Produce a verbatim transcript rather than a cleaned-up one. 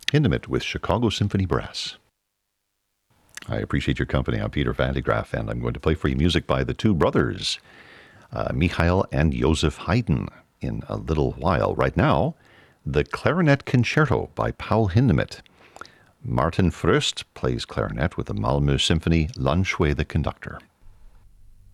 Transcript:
Hindemith with Chicago Symphony Brass. I appreciate your company. I'm Peter Van de Graaff, and I'm going to play for you music by the two brothers, uh, Michael and Joseph Haydn, in a little while. Right now, the Clarinet Concerto by Paul Hindemith. Martin Fröst plays clarinet with the Malmö Symphony, Lan Shui the conductor.